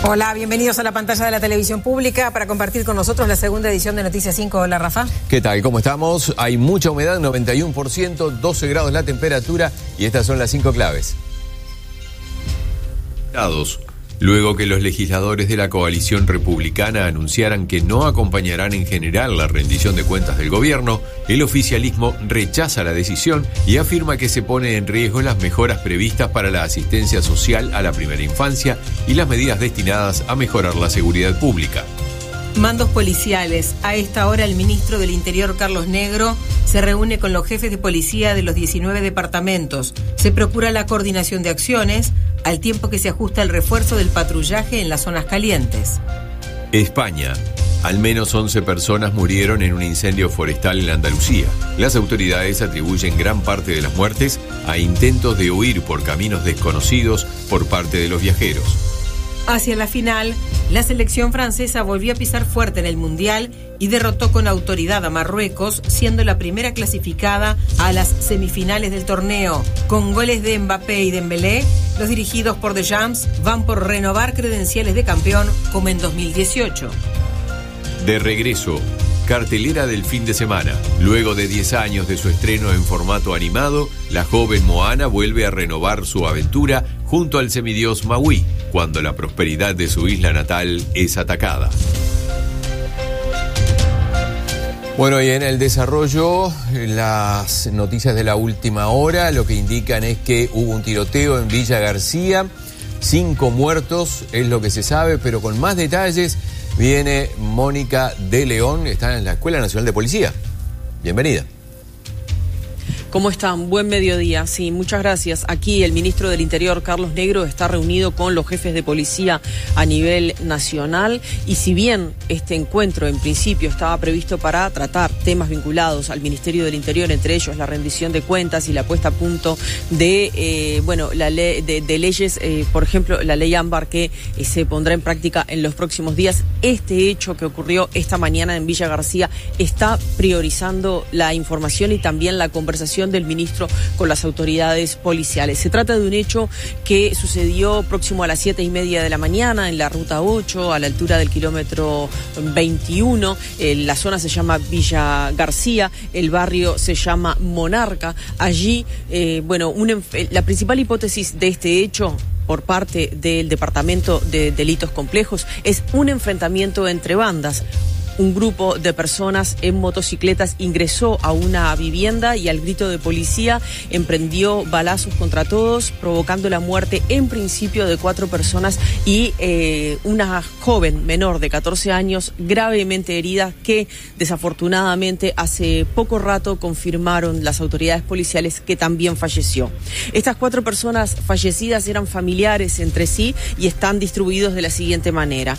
Hola, bienvenidos a la pantalla de la televisión pública para compartir con nosotros la segunda edición de Noticias 5. Hola, Rafa. ¿Qué tal? ¿Cómo estamos? Hay mucha humedad, 91%, 12 grados la temperatura y estas son las 5 claves. Luego que los legisladores de la coalición republicana anunciaran que no acompañarán en general la rendición de cuentas del gobierno, el oficialismo rechaza la decisión y afirma que se pone en riesgo las mejoras previstas para la asistencia social a la primera infancia y las medidas destinadas a mejorar la seguridad pública. Mandos policiales. A esta hora el ministro del Interior, Carlos Negro, se reúne con los jefes de policía de los 19 departamentos. Se procura la coordinación de acciones, al tiempo que se ajusta el refuerzo del patrullaje en las zonas calientes. España. Al menos 11 personas murieron en un incendio forestal en Andalucía. Las autoridades atribuyen gran parte de las muertes a intentos de huir por caminos desconocidos por parte de los viajeros. Hacia la final, la selección francesa volvió a pisar fuerte en el Mundial y derrotó con autoridad a Marruecos, siendo la primera clasificada a las semifinales del torneo. Con goles de Mbappé y Dembélé, los dirigidos por Deschamps van por renovar credenciales de campeón como en 2018. De regreso, cartelera del fin de semana. Luego de 10 años de su estreno en formato animado, la joven Moana vuelve a renovar su aventura junto al semidios Maui, cuando la prosperidad de su isla natal es atacada. Bueno, y en el desarrollo, las noticias de la última hora lo que indican es que hubo un tiroteo en Villa García, 5 muertos es lo que se sabe, pero con más detalles viene Mónica de León, está en la Escuela Nacional de Policía. Bienvenida. ¿Cómo están? Buen mediodía. Sí, muchas gracias. Aquí el ministro del Interior, Carlos Negro, está reunido con los jefes de policía a nivel nacional y si bien este encuentro en principio estaba previsto para tratar temas vinculados al Ministerio del Interior, entre ellos la rendición de cuentas y la puesta a punto de la ley de leyes, por ejemplo, la ley Ámbar que se pondrá en práctica en los próximos días, este hecho que ocurrió esta mañana en Villa García está priorizando la información y también la conversación del ministro con las autoridades policiales. Se trata de un hecho que sucedió próximo a las 7:30 de la mañana en la ruta 8, a la altura del kilómetro 21. La zona se llama Villa García, el barrio se llama Monarca. Allí, la principal hipótesis de este hecho por parte del Departamento de Delitos Complejos es un enfrentamiento entre bandas. Un grupo de personas en motocicletas ingresó a una vivienda y al grito de policía emprendió balazos contra todos, provocando la muerte en principio de 4 personas y una joven menor de 14 años gravemente herida que desafortunadamente hace poco rato confirmaron las autoridades policiales que también falleció. Estas 4 personas fallecidas eran familiares entre sí y están distribuidos de la siguiente manera.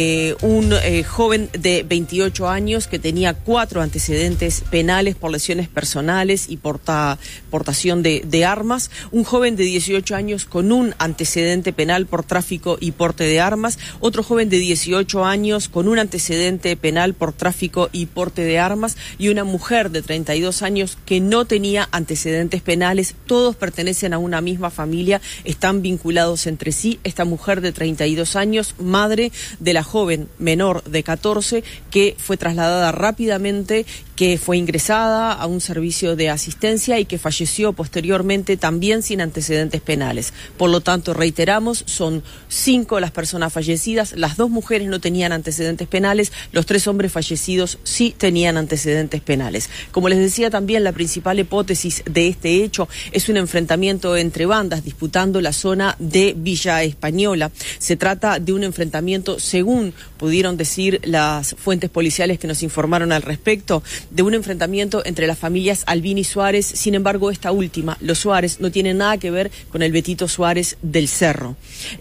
Un joven de 28 años que tenía 4 antecedentes penales por lesiones personales y portación de armas, un joven de 18 años con un antecedente penal por tráfico y porte de armas, otro joven de 18 años con un antecedente penal por tráfico y porte de armas y una mujer de 32 años que no tenía antecedentes penales. Todos pertenecen a una misma familia, están vinculados entre sí. Esta mujer de 32 años, madre de la joven menor de 14, que fue trasladada rápidamente, que fue ingresada a un servicio de asistencia y que falleció posteriormente también sin antecedentes penales. Por lo tanto, reiteramos, son 5 las personas fallecidas, las 2 mujeres no tenían antecedentes penales, los 3 hombres fallecidos sí tenían antecedentes penales. Como les decía también, la principal hipótesis de este hecho es un enfrentamiento entre bandas disputando la zona de Villa Española. Se trata de un enfrentamiento, según pudieron decir las fuentes policiales que nos informaron al respecto, de un enfrentamiento entre las familias Albini y Suárez. Sin embargo, esta última, los Suárez, no tienen nada que ver con el Betito Suárez del Cerro.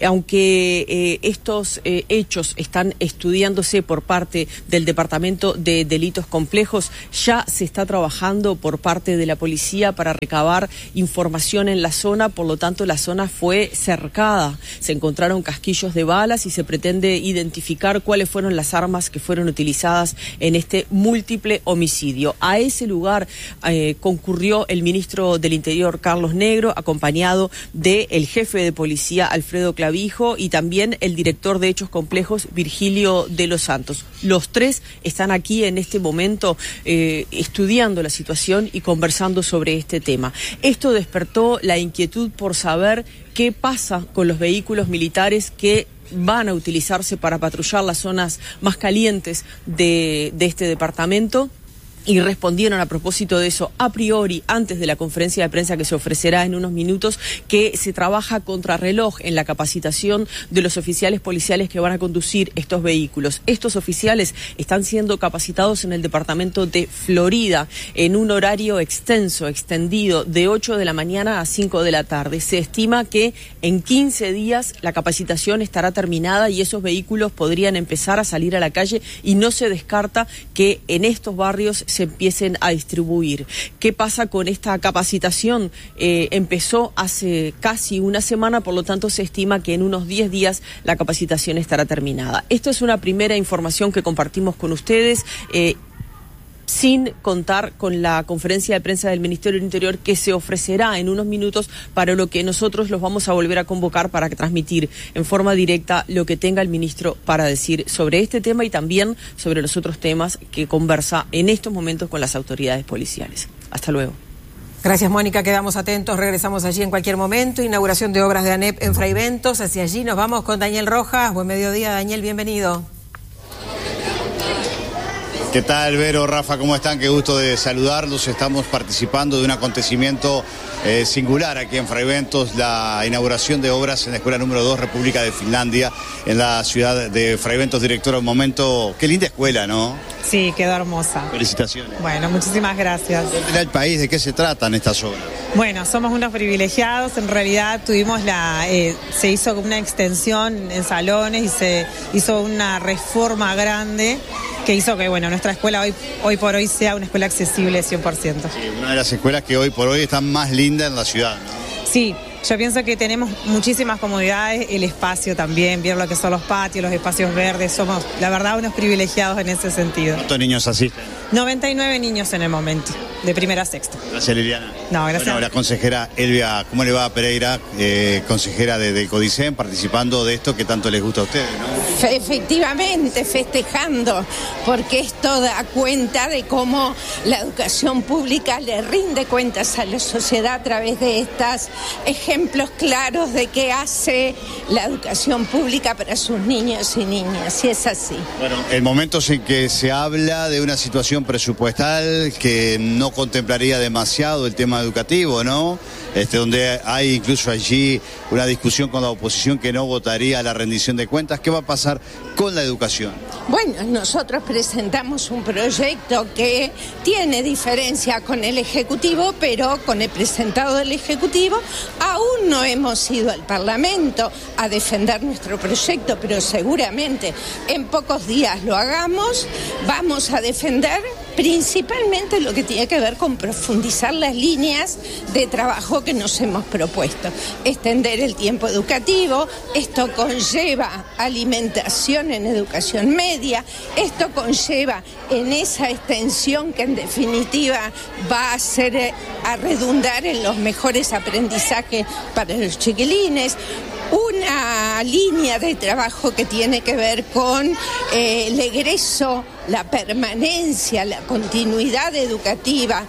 Aunque estos hechos están estudiándose por parte del Departamento de Delitos Complejos, ya se está trabajando por parte de la policía para recabar información en la zona. Por lo tanto, la zona fue cercada. Se encontraron casquillos de balas y se pretende identificar cuáles fueron las armas que fueron utilizadas utilizadas en este múltiple homicidio. A ese lugar concurrió el ministro del Interior, Carlos Negro, acompañado del jefe de policía, Alfredo Clavijo, y también el director de Hechos Complejos, Virgilio de los Santos. Los tres están aquí en este momento estudiando la situación y conversando sobre este tema. Esto despertó la inquietud por saber qué pasa con los vehículos militares que van a utilizarse para patrullar las zonas más calientes de este departamento. Y respondieron a propósito de eso, a priori, antes de la conferencia de prensa que se ofrecerá en unos minutos, que se trabaja contrarreloj en la capacitación de los oficiales policiales que van a conducir estos vehículos. Estos oficiales están siendo capacitados en el departamento de Florida en un horario extendido, de 8 de la mañana a 5 de la tarde. Se estima que en 15 días la capacitación estará terminada y esos vehículos podrían empezar a salir a la calle, y no se descarta que en estos barrios se empiecen a distribuir. ¿Qué pasa con esta capacitación? Empezó hace casi una semana, por lo tanto se estima que en unos 10 días la capacitación estará terminada. Esto es una primera información que compartimos con ustedes, sin contar con la conferencia de prensa del Ministerio del Interior que se ofrecerá en unos minutos, para lo que nosotros los vamos a volver a convocar para transmitir en forma directa lo que tenga el ministro para decir sobre este tema y también sobre los otros temas que conversa en estos momentos con las autoridades policiales. Hasta luego. Gracias, Mónica, quedamos atentos, regresamos allí en cualquier momento. Inauguración de obras de ANEP en Fraiventos, hacia allí nos vamos con Daniel Rojas. Buen mediodía, Daniel, bienvenido. ¿Qué tal, Vero, Rafa? ¿Cómo están? Qué gusto de saludarlos. Estamos participando de un acontecimiento singular aquí en Fraiventos, la inauguración de obras en la Escuela número 2, República de Finlandia, en la ciudad de Fraiventos. Directora, un momento, qué linda escuela, ¿no? Sí, quedó hermosa. Felicitaciones. Bueno, muchísimas gracias. ¿Dónde era el país? ¿De qué se tratan estas obras? Bueno, somos unos privilegiados. En realidad tuvimos se hizo como una extensión en salones y se hizo una reforma grande que hizo que, bueno, nuestra escuela hoy por hoy sea una escuela accesible 100%. Sí, una de las escuelas que hoy por hoy están más lindas en la ciudad, ¿no? Sí. Yo pienso que tenemos muchísimas comodidades, el espacio también, ver lo que son los patios, los espacios verdes, somos, la verdad, unos privilegiados en ese sentido. ¿Cuántos niños asisten? 99 niños en el momento, de primera a sexta. Gracias, Liliana. No, gracias. Bueno, la consejera Elvia, ¿cómo le va, Pereira, consejera del CODICEN, participando de esto que tanto les gusta a ustedes, ¿no? Efectivamente, festejando, porque esto da cuenta de cómo la educación pública le rinde cuentas a la sociedad a través de estos ejemplos claros de qué hace la educación pública para sus niños y niñas, y es así. Bueno, en momentos en que se habla de una situación presupuestal que no contemplaría demasiado el tema educativo, ¿no? Donde hay incluso allí una discusión con la oposición que no votaría la rendición de cuentas. ¿Qué va a pasar con la educación? Bueno, nosotros presentamos un proyecto que tiene diferencia con el Ejecutivo, pero con el presentado del Ejecutivo aún no hemos ido al Parlamento a defender nuestro proyecto, pero seguramente en pocos días lo hagamos. Vamos a defender principalmente lo que tiene que ver con profundizar las líneas de trabajo que nos hemos propuesto. Extender el tiempo educativo, esto conlleva alimentación en educación media, esto conlleva en esa extensión que en definitiva va a redundar en los mejores aprendizajes para los chiquilines. Una línea de trabajo que tiene que ver con el egreso, la permanencia, la continuidad educativa.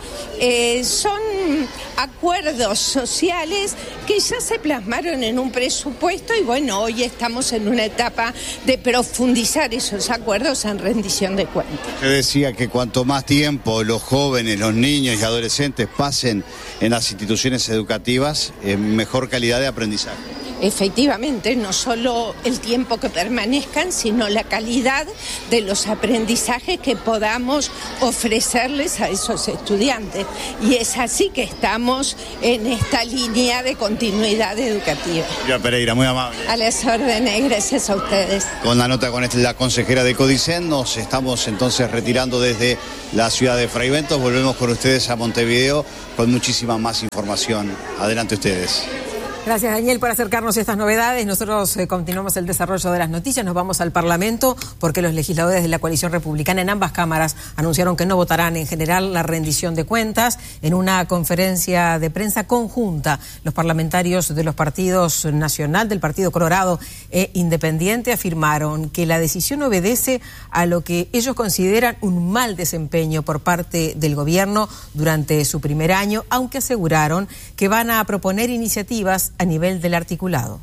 Son acuerdos sociales que ya se plasmaron en un presupuesto y bueno, hoy estamos en una etapa de profundizar esos acuerdos en rendición de cuentas. Usted decía que cuanto más tiempo los jóvenes, los niños y adolescentes pasen en las instituciones educativas, mejor calidad de aprendizaje. Efectivamente, no solo el tiempo que permanezcan, sino la calidad de los aprendizajes que podamos ofrecerles a esos estudiantes. Y es así que estamos en esta línea de continuidad educativa. Ya, Pereira, muy amable. A las órdenes, gracias a ustedes. Con la nota con la consejera de CODICEN, nos estamos entonces retirando desde la ciudad de Fraiventos. Volvemos con ustedes a Montevideo con muchísima más información. Adelante ustedes. Gracias, Daniel, por acercarnos a estas novedades. Nosotros continuamos el desarrollo de las noticias. Nos vamos al Parlamento porque los legisladores de la coalición republicana en ambas cámaras anunciaron que no votarán en general la rendición de cuentas. En una conferencia de prensa conjunta, los parlamentarios de los partidos Nacional, del Partido Colorado e Independiente afirmaron que la decisión obedece a lo que ellos consideran un mal desempeño por parte del gobierno durante su primer año, aunque aseguraron que van a proponer iniciativas a nivel del articulado.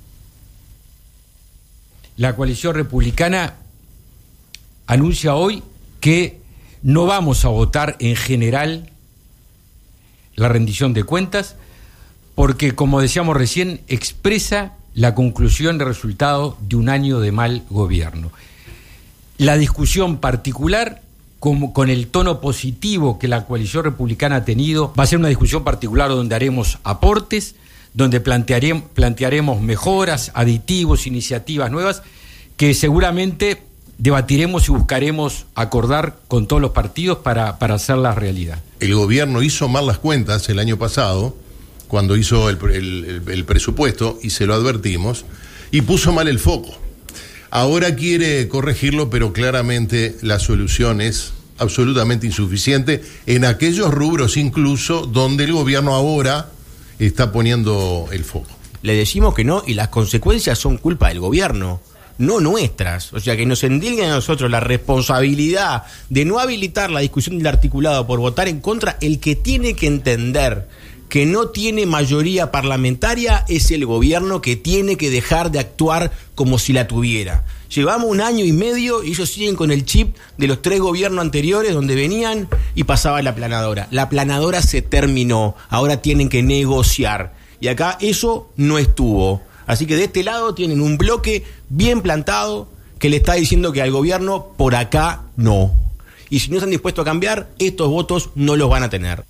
La coalición republicana anuncia hoy que no vamos a votar en general la rendición de cuentas porque, como decíamos recién, expresa la conclusión de resultado de un año de mal gobierno. La discusión particular, con el tono positivo que la coalición republicana ha tenido, va a ser una discusión particular donde haremos aportes, donde plantearemos mejoras, aditivos, iniciativas nuevas, que seguramente debatiremos y buscaremos acordar con todos los partidos para hacerlas realidad. El gobierno hizo mal las cuentas el año pasado, cuando hizo el presupuesto, y se lo advertimos, y puso mal el foco. Ahora quiere corregirlo, pero claramente la solución es absolutamente insuficiente en aquellos rubros incluso donde el gobierno ahora está poniendo el foco. Le decimos que no y las consecuencias son culpa del gobierno, no nuestras. O sea, que nos endilguen a nosotros la responsabilidad de no habilitar la discusión del articulado por votar en contra. El que tiene que entender que no tiene mayoría parlamentaria es el gobierno, que tiene que dejar de actuar como si la tuviera. Llevamos 1 año y medio y ellos siguen con el chip de los 3 gobiernos anteriores donde venían y pasaba la planadora. La planadora se terminó, ahora tienen que negociar. Y acá eso no estuvo. Así que de este lado tienen un bloque bien plantado que le está diciendo que al gobierno por acá no. Y si no están dispuestos a cambiar, estos votos no los van a tener.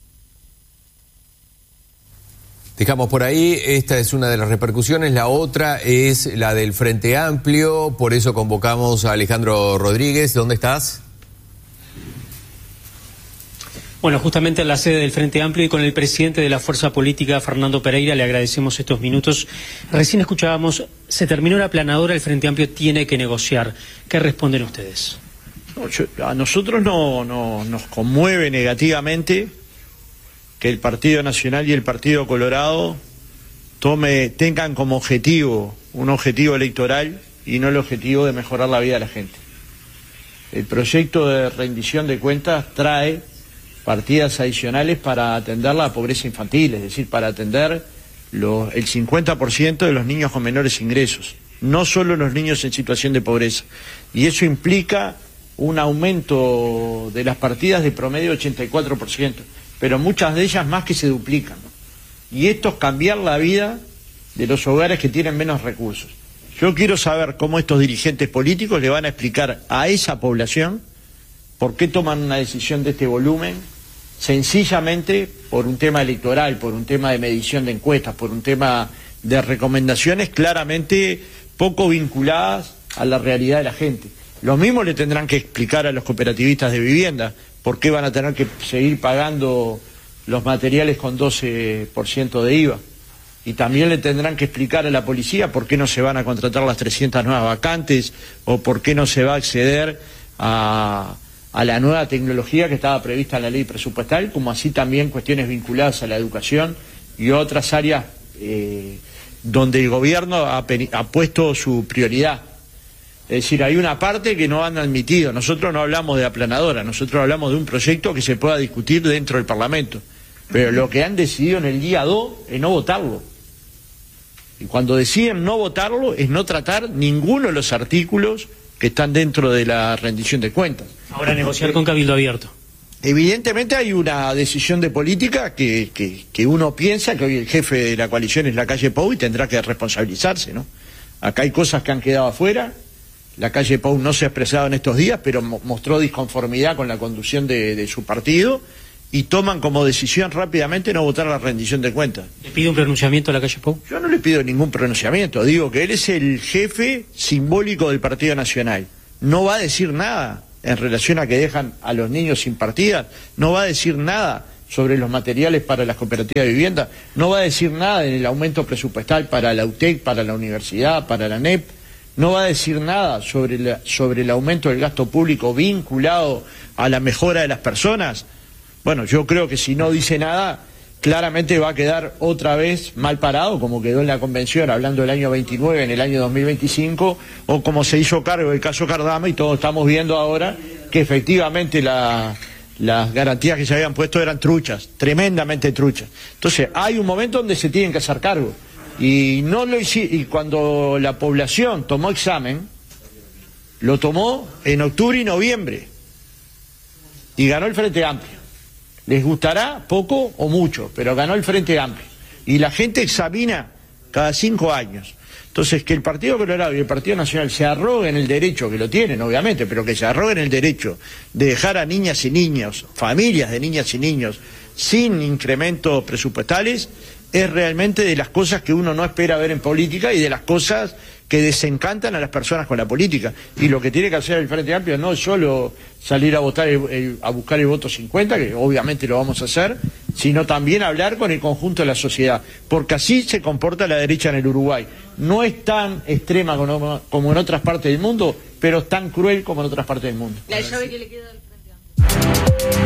Dejamos por ahí, esta es una de las repercusiones, la otra es la del Frente Amplio, por eso convocamos a Alejandro Rodríguez. ¿Dónde estás? Bueno, justamente en la sede del Frente Amplio y con el presidente de la fuerza política, Fernando Pereira, le agradecemos estos minutos. Recién escuchábamos, se terminó la planadora, el Frente Amplio tiene que negociar. ¿Qué responden ustedes? A nosotros no nos conmueve negativamente que el Partido Nacional y el Partido Colorado tengan como objetivo un objetivo electoral y no el objetivo de mejorar la vida de la gente. El proyecto de rendición de cuentas trae partidas adicionales para atender la pobreza infantil, es decir, para atender el 50% de los niños con menores ingresos, no solo los niños en situación de pobreza. Y eso implica un aumento de las partidas de promedio 84%. Pero muchas de ellas más que se duplican. Y esto es cambiar la vida de los hogares que tienen menos recursos. Yo quiero saber cómo estos dirigentes políticos le van a explicar a esa población por qué toman una decisión de este volumen, sencillamente por un tema electoral, por un tema de medición de encuestas, por un tema de recomendaciones claramente poco vinculadas a la realidad de la gente. Lo mismo le tendrán que explicar a los cooperativistas de vivienda, por qué van a tener que seguir pagando los materiales con 12% de IVA. Y también le tendrán que explicar a la policía por qué no se van a contratar las 300 nuevas vacantes o por qué no se va a acceder a la nueva tecnología que estaba prevista en la ley presupuestal, como así también cuestiones vinculadas a la educación y otras áreas donde el gobierno ha puesto su prioridad. Es decir, hay una parte que no han admitido. Nosotros no hablamos de aplanadora, nosotros hablamos de un proyecto que se pueda discutir dentro del Parlamento. Pero lo que han decidido en el día 2 es no votarlo. Y cuando deciden no votarlo es no tratar ninguno de los artículos que están dentro de la rendición de cuentas. Ahora negociar con Cabildo Abierto. Evidentemente hay una decisión de política que uno piensa que hoy el jefe de la coalición es la calle Pou y tendrá que responsabilizarse, ¿no? Acá hay cosas que han quedado afuera. La calle Pou no se ha expresado en estos días, pero mostró disconformidad con la conducción de su partido y toman como decisión rápidamente no votar la rendición de cuentas. ¿Le pide un pronunciamiento a la calle Pou? Yo no le pido ningún pronunciamiento, digo que él es el jefe simbólico del Partido Nacional. No va a decir nada en relación a que dejan a los niños sin partidas, no va a decir nada sobre los materiales para las cooperativas de vivienda, no va a decir nada en el aumento presupuestal para la UTEC, para la universidad, para la ANEP, no va a decir nada sobre el aumento del gasto público vinculado a la mejora de las personas. Bueno, yo creo que si no dice nada, claramente va a quedar otra vez mal parado, como quedó en la convención, hablando del año 29, en el año 2025, o como se hizo cargo del caso Cardama, y todos estamos viendo ahora que efectivamente las garantías que se habían puesto eran truchas, tremendamente truchas. Entonces, hay un momento donde se tienen que hacer cargo. Y cuando la población tomó examen, lo tomó en octubre y noviembre. Y ganó el Frente Amplio. Les gustará poco o mucho, pero ganó el Frente Amplio. Y la gente examina cada 5 años. Entonces, que el Partido Colorado y el Partido Nacional se arroguen el derecho, que lo tienen obviamente, pero que se arroguen el derecho de dejar a niñas y niños, familias de niñas y niños, sin incrementos presupuestales, es realmente de las cosas que uno no espera ver en política y de las cosas que desencantan a las personas con la política. Y lo que tiene que hacer el Frente Amplio no es solo salir a votar a buscar el voto 50, que obviamente lo vamos a hacer, sino también hablar con el conjunto de la sociedad, porque así se comporta la derecha en el Uruguay. No es tan extrema como en otras partes del mundo, pero es tan cruel como en otras partes del mundo. La llave que le queda al Frente Amplio.